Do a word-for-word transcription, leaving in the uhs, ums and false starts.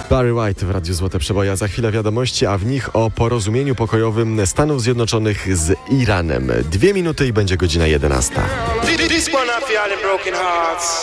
Barry White w Radiu Złote Przeboje. Za chwilę wiadomości, a w nich o porozumieniu pokojowym Stanów Zjednoczonych z Iranem. Dwie minuty i będzie godzina jedenasta.